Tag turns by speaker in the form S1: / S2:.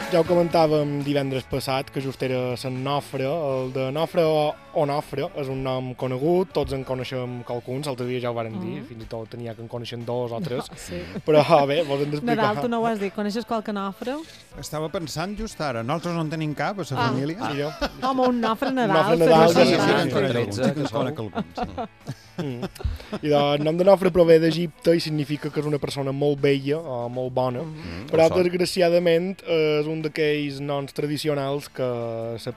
S1: Ja ho comentàvem divendres passat, que just era Sant Nofre. El de Nofre o Nofre és un nom conegut, tots en coneixem qualcuns, l'altre dia ja ho varen dir, fins i tot tenia que en coneixen 2 o 3.
S2: Sí.
S1: Però bé, vos hem d'explicar.
S2: Nadal, tu no ho has dit. Coneixes qualque nofre?
S3: Estava pensant just ara. Nosaltres no en tenim cap, a la família.
S1: Sí, jo.
S2: Home, un nofre Nadal.
S1: Nofre Nadal,
S2: seria
S1: ja sí,
S2: fantàstic.
S1: sí,
S3: Sí que ens conec alguns.
S1: I el nom de Nofre prové d'Egipte i significa que és una persona molt vella o molt bona, però desgraciadament és un d'aquells noms tradicionals que la